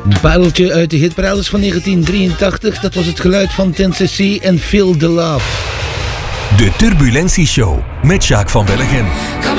Een pareltje uit de hitparades van 1983. Dat was het geluid van 10cc en Feel the Love. De Turbulentie Show met Jacques van Bellegem.